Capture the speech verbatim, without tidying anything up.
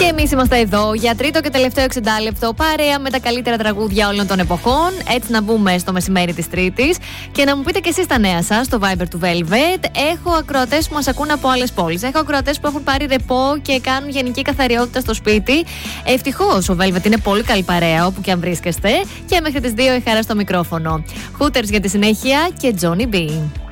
Και εμείς είμαστε εδώ για τρίτο και τελευταίο εξήντα λεπτό, παρέα με τα καλύτερα τραγούδια όλων των εποχών. Έτσι να μπούμε στο μεσημέρι της Τρίτης και να μου πείτε και εσείς τα νέα σας στο Viber του Velvet. Έχω ακροατές που μας ακούν από άλλες πόλεις. Έχω ακροατές που έχουν πάρει ρεπό και κάνουν γενική καθαριότητα στο σπίτι. Ευτυχώς ο Velvet είναι πολύ καλή παρέα όπου και αν βρίσκεστε. Και μέχρι τις δύο η Χαρά στο μικρόφωνο. Hooters για τη συνέχεια και Johnny B.